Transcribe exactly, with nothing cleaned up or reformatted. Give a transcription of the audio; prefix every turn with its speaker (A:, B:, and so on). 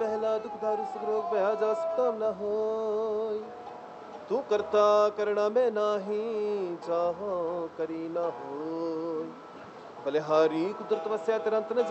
A: पहला दुख दारु सुख रोग भया जा सुताम न होय। तू करता करना में नाही, चाहो करी ना होय। बलिहारी कुदरत वस्या तिरंत न